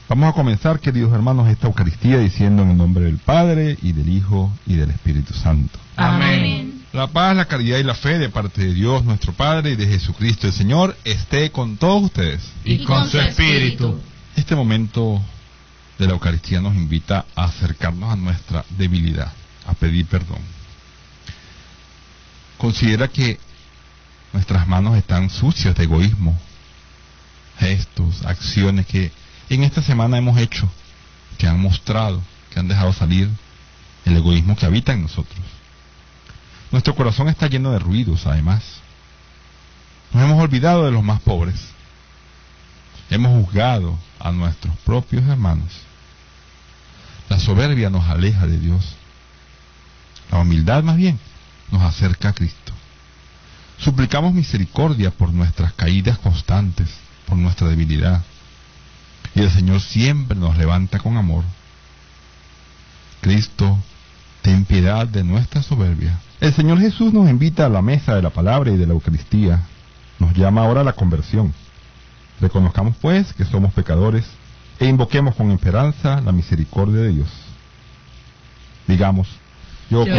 Vamos a comenzar, queridos hermanos, esta Eucaristía diciendo en el nombre del Padre, y del Hijo, y del Espíritu Santo. Amén. La paz, la caridad y la fe de parte de Dios nuestro Padre y de Jesucristo el Señor esté con todos ustedes. Y con su espíritu. Este momento de la Eucaristía nos invita a acercarnos a nuestra debilidad, a pedir perdón. Considera que nuestras manos están sucias de egoísmo, gestos, acciones que en esta semana hemos hecho, que han mostrado, que han dejado salir el egoísmo que habita en nosotros. Nuestro corazón está lleno de ruidos, además. Nos hemos olvidado de los más pobres. Hemos juzgado a nuestros propios hermanos. La soberbia nos aleja de Dios. La humildad, más bien, nos acerca a Cristo. Suplicamos misericordia por nuestras caídas constantes, por nuestra debilidad. Y el Señor siempre nos levanta con amor. Cristo, ten piedad de nuestra soberbia. El Señor Jesús nos invita a la mesa de la palabra y de la Eucaristía. Nos llama ahora a la conversión. Reconozcamos pues que somos pecadores e invoquemos con esperanza la misericordia de Dios. Digamos, yo